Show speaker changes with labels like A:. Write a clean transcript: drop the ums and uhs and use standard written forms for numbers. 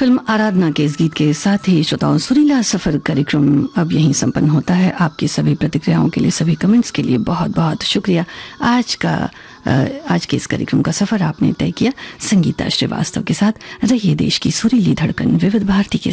A: Film आराधना के इस गीत के साथ ही श्रोताओं सुरीला सफर कार्यक्रम अब यहीं संपन्न होता है। आपकी सभी प्रतिक्रियाओं के लिए, सभी कमेंट्स के लिए बहुत बहुत शुक्रिया। आज के इस कार्यक्रम का सफर आपने तय किया संगीता श्रीवास्तव के साथ। रहिए देश की सुरीली धड़कन विविध भारती के